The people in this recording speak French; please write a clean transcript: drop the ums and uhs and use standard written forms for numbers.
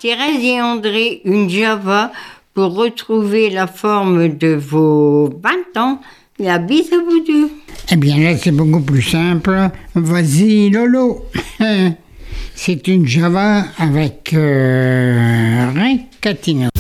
Thérèse et André, une Java pour retrouver la forme de vos 20 ans. La bise à vous deux. Eh bien là, c'est beaucoup plus simple. Vas-y, Lolo. C'est une Java avec Recatino.